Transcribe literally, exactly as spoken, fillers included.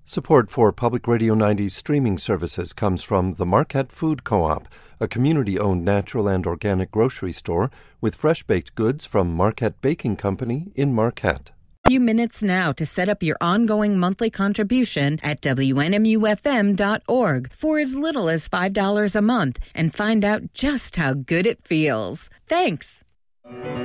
Support for Public Radio ninety's streaming services comes from the Marquette Food Co-op, a community-owned natural and organic grocery store with fresh-baked goods from Marquette Baking Company in Marquette. Few minutes now to set up your ongoing monthly contribution at W N M U F M dot org for as little as five dollars a month and find out just how good it feels. Thanks.